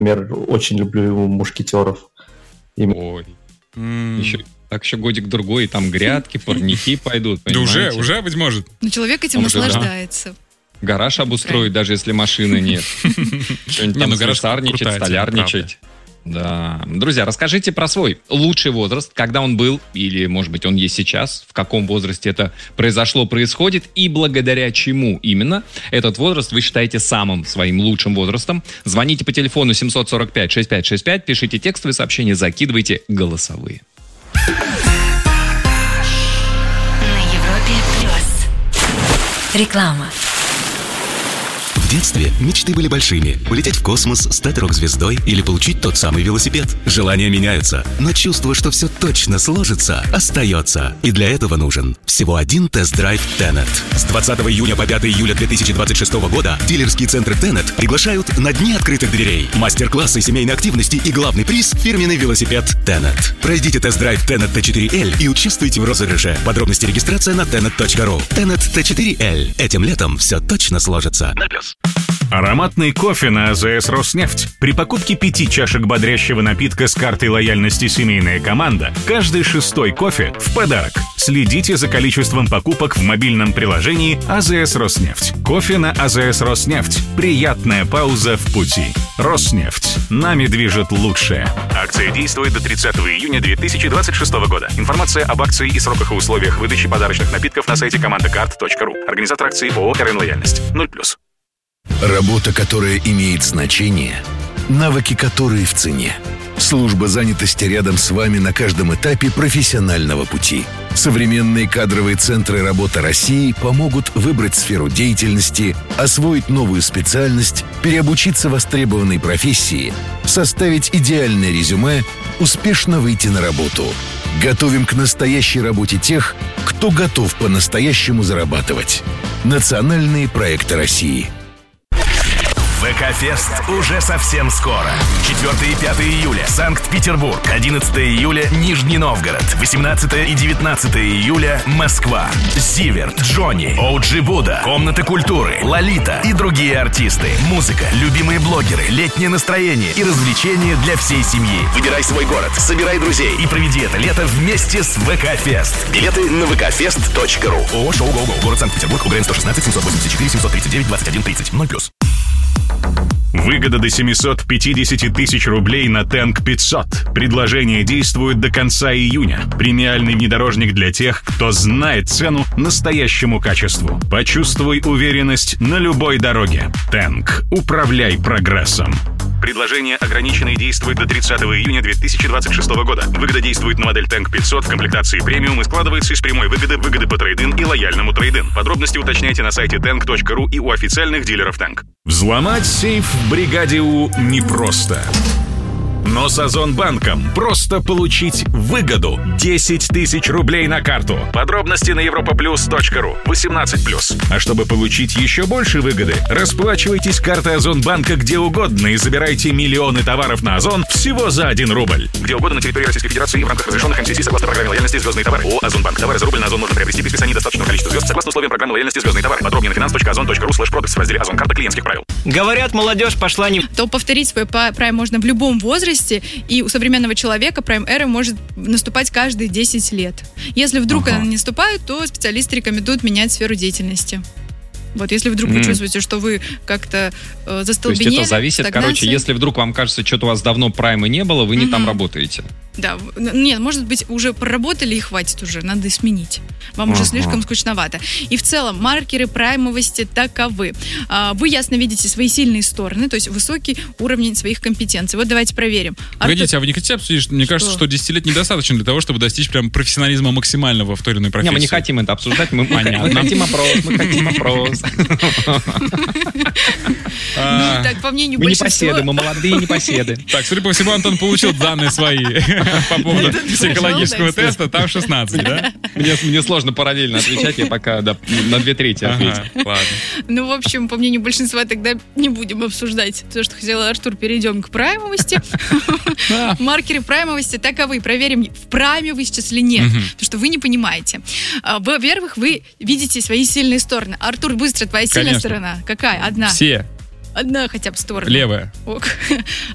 например, очень люблю «Мушкетеров». Ой. Еще годик-другой, и там грядки, парники пойдут. Да уже, быть может. Но человек этим наслаждается. Гараж обустроить, даже если машины нет. Что-нибудь там слесарничать, столярничать. Да. Друзья, расскажите про свой лучший возраст, когда он был, или, может быть, он есть сейчас, в каком возрасте это происходит, и благодаря чему именно этот возраст вы считаете самым своим лучшим возрастом. Звоните по телефону 745-6565, пишите текстовые сообщения, закидывайте голосовые. На Европе Плюс. Реклама. В детстве мечты были большими. Улететь в космос, стать рок-звездой или получить тот самый велосипед. Желания меняются, но чувство, что все точно сложится, остается. И для этого нужен всего один тест-драйв Tenet. С 20 июня по 5 июля 2026 года дилерские центры Tenet приглашают на дни открытых дверей. Мастер-классы семейной активности и главный приз – фирменный велосипед Tenet. Пройдите тест-драйв Tenet T4L и участвуйте в розыгрыше. Подробности регистрация на tenet.ru. Tenet T4L. Этим летом все точно сложится. На плюс. Ароматный кофе на АЗС «Роснефть». При покупке 5 чашек бодрящего напитка с картой лояльности «Семейная команда» каждый 6-й кофе в подарок. Следите за количеством покупок в мобильном приложении АЗС «Роснефть». Кофе на АЗС «Роснефть». Приятная пауза в пути. «Роснефть». Нами движет лучшее. Акция действует до 30 июня 2026 года. Информация об акции и сроках и условиях выдачи подарочных напитков на сайте командакарт.ру. Организатор акции ООО «РН Лояльность». 0+. Работа, которая имеет значение, навыки, которые в цене. Служба занятости рядом с вами на каждом этапе профессионального пути. Современные кадровые центры работы России помогут выбрать сферу деятельности, освоить новую специальность, переобучиться востребованной профессии, составить идеальное резюме, успешно выйти на работу. Готовим к настоящей работе тех, кто готов по-настоящему зарабатывать. Национальные проекты России. ВК-фест уже совсем скоро. 4 и 5 июля Санкт-Петербург, 11 июля Нижний Новгород, 18 и 19 июля Москва. Зиверт, Джонни, OG Будда, Комната культуры, Лолита и другие артисты. Музыка, любимые блогеры, летнее настроение и развлечения для всей семьи. Выбирай свой город, собирай друзей и проведи это лето вместе с ВК-фест. Билеты на vkfest.ru. ООО «Шоу Гоу-Гоу». Город Санкт-Петербург. УГРН 116 784 739 21 30. 0+. Выгода до 750 тысяч рублей на Тэнк 500. Предложение действует до конца июня. Премиальный внедорожник для тех, кто знает цену настоящему качеству. Почувствуй уверенность на любой дороге. Тэнк. Управляй прогрессом. Предложение ограничено и действует до 30 июня 2026 года. Выгода действует на модель Тэнк 500 в комплектации премиум и складывается из прямой выгоды по трейд-ин и лояльному трейд-ин. Подробности уточняйте на сайте tank.ru и у официальных дилеров Тэнк. Взломать сейф в бригаде У непросто. Но с Озонбанком просто получить выгоду. 10 тысяч рублей на карту. Подробности на europaplus.ru. 18+. А чтобы получить еще больше выгоды, расплачивайтесь картой Озонбанка где угодно и забирайте миллионы товаров на Озон всего за 1 рубль. Где угодно на территории Российской Федерации в рамках разрешенных МТС согласно программе лояльности «Звездные товары». ООО «Озонбанк». Товары за рубль на Озон можно приобрести при списании достаточного количества звезд согласно условиям программы лояльности «Звездные товары». Подробнее на finance.ozon.ru/products в разделе «Озон. Карта клиентских правил». Говорят, молодежь пошла не... То повторить свой прайм можно в любом возрасте, и у современного человека прайм-эра может наступать каждые 10 лет. Если вдруг она не наступает, то специалисты рекомендуют менять сферу деятельности. Вот, если вдруг вы чувствуете, что вы как-то застолбенели, то есть это зависит, стагнация. если вдруг вам кажется, что-то у вас давно прайма не было, вы не там работаете. Да, нет, может быть, уже проработали и хватит уже, надо сменить. Вам уже слишком скучновато. И в целом, маркеры праймовости таковы. Вы ясно видите свои сильные стороны, то есть высокий уровень своих компетенций. Вот давайте проверим. Погодите, а вы не хотите обсудить? Мне кажется, что 10 лет недостаточно для того, чтобы достичь прям профессионализма максимального в той или иной профессии. Не, мы не хотим это обсуждать, мы хотим опрос. Так, по мнению мы большинства... непоседы, мы молодые непоседы. Так, судя по всему, Антон получил данные свои по поводу психологического теста. Там 16, да? Мне сложно параллельно отвечать, я пока на 2/3 ответил. Ладно. Ну, в общем, по мнению большинства, тогда не будем обсуждать то, что хотел Артур. Перейдем к праймовости. Маркеры праймовости таковы. Проверим, в прайме вы сейчас или нет. Потому что вы не понимаете. Во-первых, вы видите свои сильные стороны. Артур, быстро, твоя сильная сторона какая? Одна? Все. Одна хотя бы сторона. Левая.